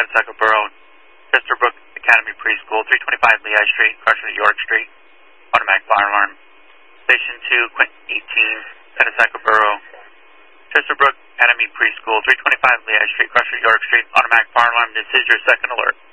Pensacola Borough, Chesterbrook Academy Preschool, 325 Lehigh Street, Crusher York Street, automatic fire alarm. Station 2, Quinton 18, Pensacola Borough, Chesterbrook Academy Preschool, 325 Lehigh Street, Crusher York Street, automatic fire alarm. This is your second alert.